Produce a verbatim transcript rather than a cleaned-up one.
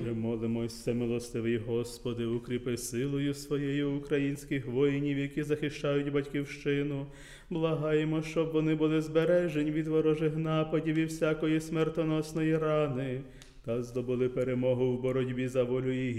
Боже, молимось, всемилостивий Господи, укріпи силою своєю українських воїнів, які захищають батьківщину. Благаємо, щоб вони були збережені від ворожих нападів і всякої смертоносної рани, та здобули перемогу в боротьбі за волю і